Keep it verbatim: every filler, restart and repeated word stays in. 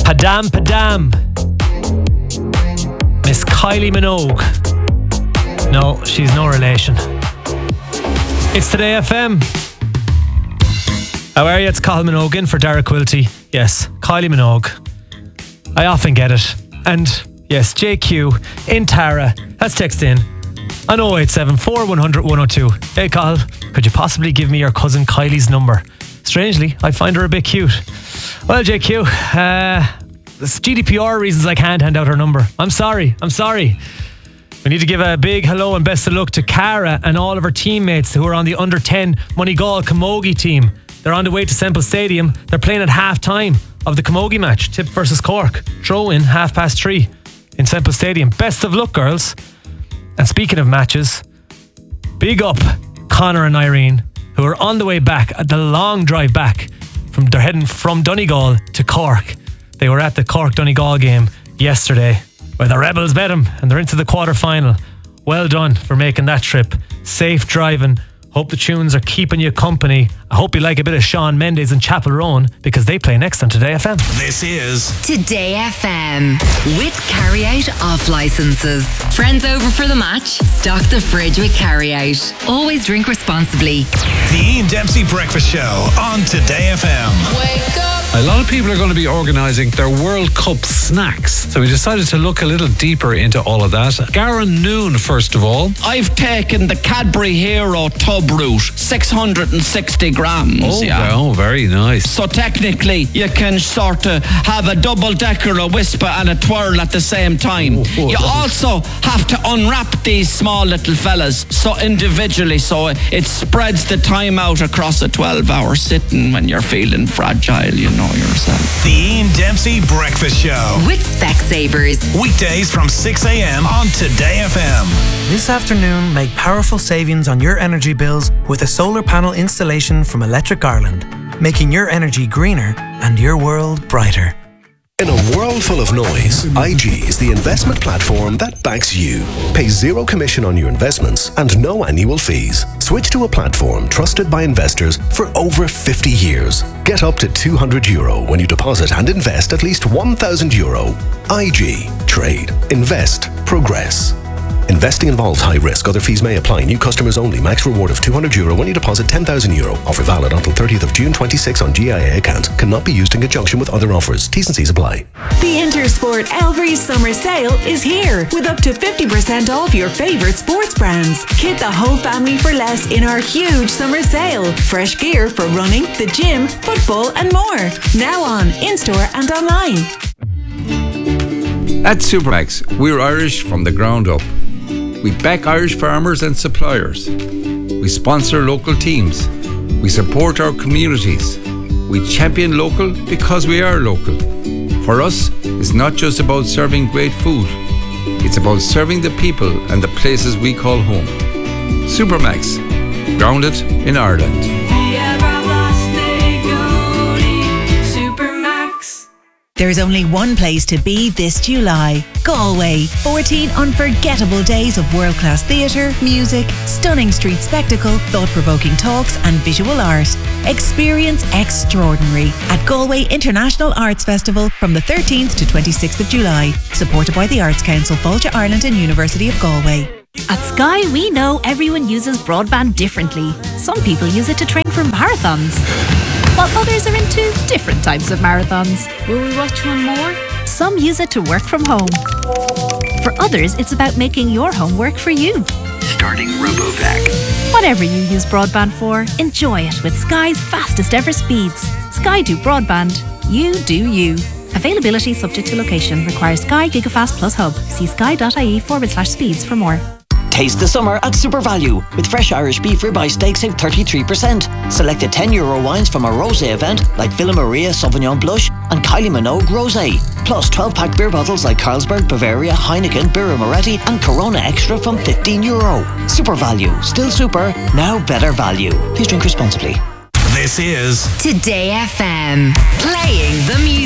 Padam Padam. Miss Kylie Minogue. No, she's no relation. It's Today F M. How are you? It's Colin Minogue in for Dara Quilty. Yes, Kylie Minogue. I often get it. And yes, J Q in Tara has texted in on oh eight seven, four one zero zero, one oh two. Hey Colin, could you possibly give me your cousin Kylie's number? Strangely, I find her a bit cute. Well, J Q, uh, there's G D P R reasons I can't hand out her number. I'm sorry, I'm sorry. We need to give a big hello and best of luck to Cara and all of her teammates who are on the under ten Moneygall Camogie team. They're on the way to Semple Stadium. They're playing at half time of the Camogie match, Tip versus Cork. Throw in half past three in Semple Stadium. Best of luck, girls. And speaking of matches, big up Connor and Irene, who are on the way back at the long drive back. From They're heading from Donegal to Cork. They were at the Cork-Donegal game yesterday, where the Rebels bet them and they're into the quarter-final. Well done for making that trip. Safe driving. Hope the tunes are keeping you company. I hope you like a bit of Shawn Mendes and Chapel Roan, because they play next on Today F M. This is Today F M with Carryout Off Licenses. Friends over for the match? Stock the fridge with Carryout. Always drink responsibly. The Ian Dempsey Breakfast Show on Today F M. Wake up! A lot of people are going to be organising their World Cup snacks, so we decided to look a little deeper into all of that. Garen Noon, first of all. I've taken the Cadbury Hero tub route, six hundred sixty grams. Oh, yeah. oh, very nice. So technically, you can sort of have a double decker, a whisper and a twirl at the same time. Oh, you also have to unwrap these small little fellas, so individually, so it spreads the time out across a twelve hour sitting when you're feeling fragile, you know yourself. The Ian Dempsey Breakfast Show with Specsavers. Weekdays from six a.m. on Today F M. This afternoon, make powerful savings on your energy bills with a solar panel installation from Electric Ireland, making your energy greener and your world brighter. In a world full of noise, I G is the investment platform that backs you. Pay zero commission on your investments and no annual fees. Switch to a platform trusted by investors for over fifty years. Get up to two hundred euro when you deposit and invest at least one thousand euro. I G. Trade. Invest. Progress. Investing involves high risk. Other fees may apply. New customers only. Max reward of two hundred euro when you deposit ten thousand euro. Offer valid until thirtieth of June twenty-six on G I A account. Cannot be used in conjunction with other offers. T's and C's apply. The Intersport Elvery's summer sale is here with up to fifty percent off your favourite sports brands. Kit the whole family for less in our huge summer sale. Fresh gear for running, the gym, football and more. Now on, in-store and online. At Supermax, we're Irish from the ground up. We back Irish farmers and suppliers. We sponsor local teams. We support our communities. We champion local because we are local. For us, it's not just about serving great food. It's about serving the people and the places we call home. Supermax, grounded in Ireland. There's only one place to be this July. Galway. fourteen unforgettable days of world-class theatre, music, stunning street spectacle, thought-provoking talks and visual art. Experience extraordinary at Galway International Arts Festival from the thirteenth to twenty-sixth of July. Supported by the Arts Council, Fáilte Ireland and University of Galway. At Sky, we know everyone uses broadband differently. Some people use it to train for marathons, while others are into different types of marathons. Will we watch one more? Some use it to work from home. For others, it's about making your home work for you. Starting RoboVac. Whatever you use broadband for, enjoy it with Sky's fastest ever speeds. Sky do broadband. You do you. Availability subject to location. Requires Sky Gigafast Plus Hub. See sky.ie forward slash speeds for more. Taste the summer at Super Value with fresh Irish beef ribeye steaks save thirty-three percent. Selected ten euro wines from our rosé event like Villa Maria Sauvignon Blush and Kylie Minogue Rosé. Plus twelve pack beer bottles like Carlsberg, Bavaria, Heineken, Birra Moretti and Corona Extra from fifteen euro. Super Value. Still super, now better value. Please drink responsibly. This is Today F M. Playing the music.